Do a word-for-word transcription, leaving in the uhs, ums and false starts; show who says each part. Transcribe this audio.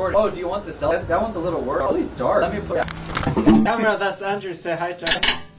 Speaker 1: Oh, do you want the cell? That one's a little worse. Really dark. Let me put it.
Speaker 2: Camera, that's Andrew. Say hi to him.